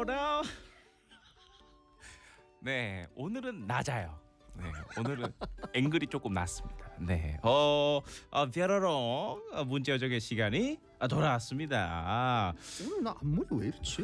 now. 네, 오늘은 낮아요. 네, 오늘은 앵글이 조금 낮습니다. 네, 벼러롱 문제 요정의 시간이 돌아왔습니다. 오늘 나 앞머리 왜 이렇지?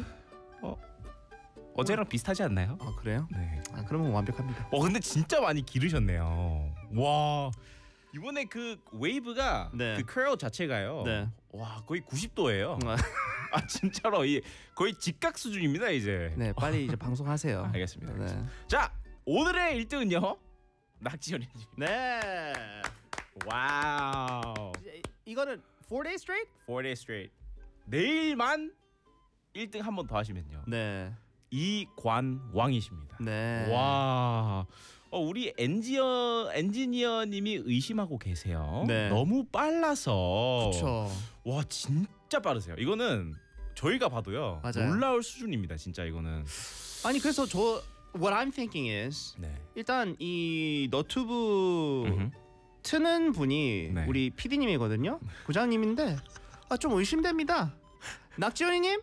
어제랑 비슷하지 않나요? 아 그래요? 네. 그러면 완벽합니다. 근데 진짜 많이 기르셨네요. 와, 이번에 그 웨이브가 네. 그 커 자체가요. 네. 와, 거의 90도예요. 진짜로 거의 직각 수준입니다 이제. 네, 빨리 이제 방송하세요. 알겠습니다. 네. 자, 오늘의 1등은요. 낙지연님. 네. 와우. 이거는 4 days straight? 4 days straight. 내일만 1등 한 번 더 하시면요. 네. 이관왕이십니다. 네. 와. 우리 엔지니어님이 의심하고 계세요. 네. 너무 빨라서. 그렇죠. 와, 진짜 빠르세요. 이거는 저희가 봐도요. 맞아요. 놀라울 수준입니다. 진짜 이거는. 아니 그래서 what I'm thinking is 네. 일단 이 너튜브 트는 분이 네. 우리 PD님이거든요. 부장님인데 좀 의심됩니다. 낙지연이님?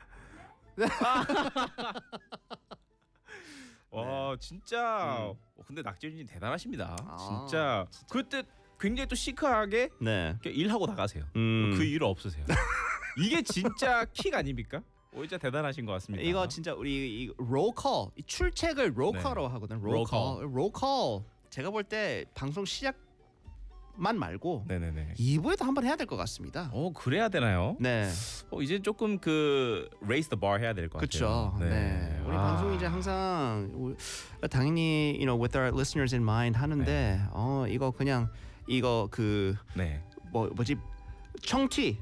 와, 진짜. 근데 낙지연님 대단하십니다. 아, 진짜. 그때 굉장히 또 시크하게 네. 일하고 나가세요. 그 이유 없으세요. 이게 진짜 킥 아닙니까? 진짜 대단하신 것 같습니다. 이거 진짜 우리 이 롤컬 이 출첵을 롤컬로 하거든. 롤컬. 제가 볼 때 방송 시작만 말고 네네네. 2부에도 한번 해야 될 것 같습니다. 그래야 되나요? 네. 이제 조금 그 raise the bar 해야 될 것 같아요. 그렇죠. 네. 우리 방송이 이제 항상 당연히 with our listeners in mind 하는데 이거 그냥 이거 그 네. 뭐지 청티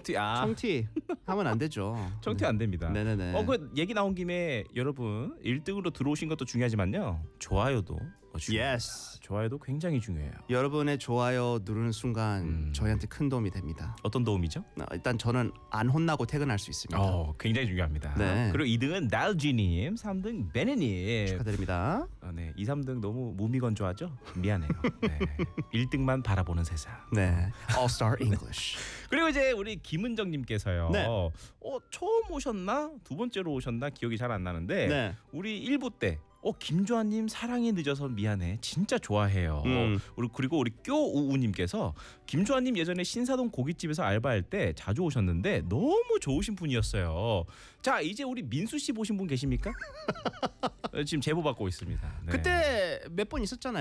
하면 안 되죠. 청티 안 됩니다. 네네네. 그 얘기 나온 김에 여러분 1등으로 들어오신 것도 중요하지만요. 좋아요도 중요해요. Yes. 좋아요도 굉장히 중요해요. 여러분의 좋아요 누르는 순간 저희한테 큰 도움이 됩니다. 어떤 도움이죠? 일단 저는 안 혼나고 퇴근할 수 있습니다. 굉장히 중요합니다. 네. 그리고 2등은 날지님, 3등 베네님. 축하드립니다. 네, 2, 3등 너무 무미건조하죠? 미안해요. 네. 1등만 바라보는 세상. 네, All Star English. 그리고 이제 우리 김은정님께서요. 네. 처음 오셨나? 두 번째로 오셨나? 기억이 잘 안 나는데 네. 우리 1부 때 김주환님 사랑이 늦어서 미안해. 진짜 좋아해요. 그리고 우리 껴우우님께서 김주환님 예전에 신사동 고깃집에서 알바할 때 자주 오셨는데 너무 좋으신 분이었어요. 자, 이제 우리 민수 씨 보신 분 계십니까? 지금 제보 받고 있습니다. 네. 그때 몇 번 있었잖아요.